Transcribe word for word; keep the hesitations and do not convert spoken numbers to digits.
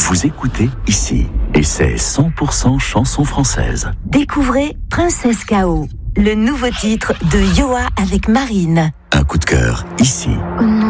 Vous écoutez ici. Et c'est cent pour cent chanson française. Découvrez Princesse K O, le nouveau titre de Yoa avec Marine. Un coup de cœur ici. Oh non.